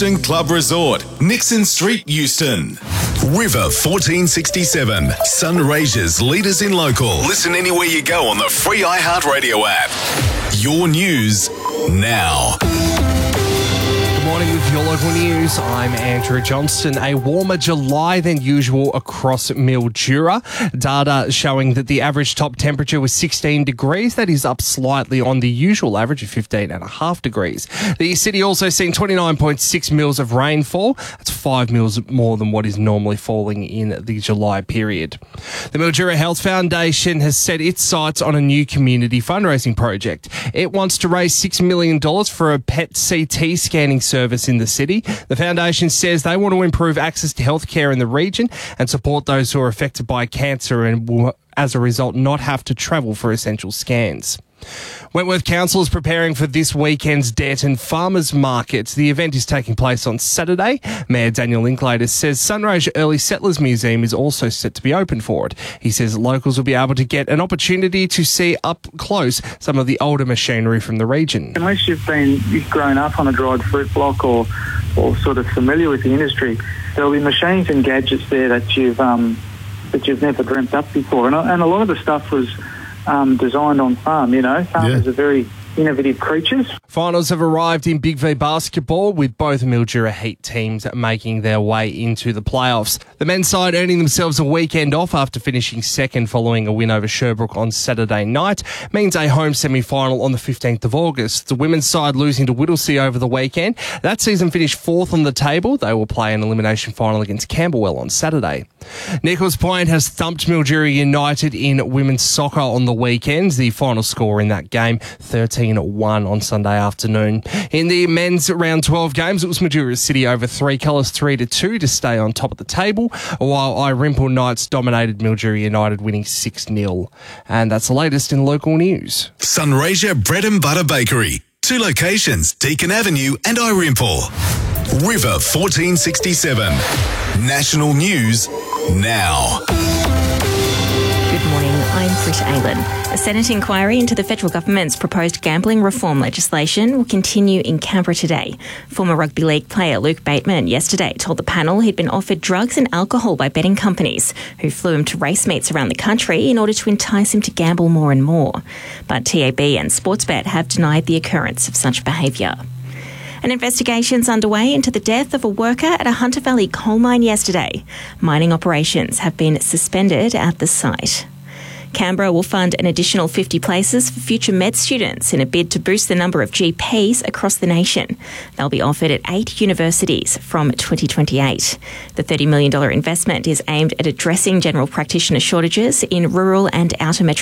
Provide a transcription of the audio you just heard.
Euston Club Resort, Nixon Street, Euston. River 1467, Sunraysia's leaders in local. Listen anywhere you go on the free iHeartRadio app. Your news now. Good morning with your local news. I'm Andrew Johnston. A warmer July than usual across Mildura. Data showing that the average top temperature was 16 degrees. That is up slightly on the usual average of 15.5 degrees. The city also seen 29.6 mils of rainfall. That's 5 mils more than what is normally falling in the July period. The Mildura Health Foundation has set its sights on a new community fundraising project. It wants to raise $6 million for a PET CT scanning service in the city. The foundation says they want to improve access to healthcare in the region and support those who are affected by cancer and will, as a result, not have to travel for essential scans. Wentworth Council is preparing for this weekend's Dareton Farmers Market. The event is taking place on Saturday. Mayor Daniel Linklater says Sunraysia Early Settlers Museum is also set to be open for it. He says locals will be able to get an opportunity to see up close some of the older machinery from the region. Unless you've grown up on a dried fruit block or sort of familiar with the industry, there'll be machines and gadgets there that you've never dreamt up before. And a lot of the stuff was designed on farm, Farmers are very innovative creatures. Finals have arrived in Big V basketball, with both Mildura Heat teams making their way into the playoffs. The men's side earning themselves a weekend off after finishing second following a win over Sherbrooke on Saturday night. Means a home semi-final on the 15th of August. The women's side losing to Whittlesea over the weekend. That season finished fourth on the table. They will play an elimination final against Camberwell on Saturday. Nichols Point has thumped Mildura United in women's soccer on the weekend. The final score in that game, 13-1 on Sunday afternoon. In the men's round 12 games, it was Mildura City over Three Colours 3-2 to stay on top of the table, while Irimple Knights dominated Mildura United, winning 6-0. And that's the latest in local news. Sunraysia Bread and Butter Bakery. 2 locations, Deakin Avenue and Irimple. River 1467. National news now. Good morning, I'm Chris Aylan. A Senate inquiry into the federal government's proposed gambling reform legislation will continue in Canberra today. Former rugby league player Luke Bateman yesterday told the panel he'd been offered drugs and alcohol by betting companies who flew him to race meets around the country in order to entice him to gamble more and more. But TAB and Sportsbet have denied the occurrence of such behaviour. An investigation's underway into the death of a worker at a Hunter Valley coal mine yesterday. Mining operations have been suspended at the site. Canberra will fund an additional 50 places for future med students in a bid to boost the number of GPs across the nation. They'll be offered at 8 universities from 2028. The $30 million investment is aimed at addressing general practitioner shortages in rural and outer metro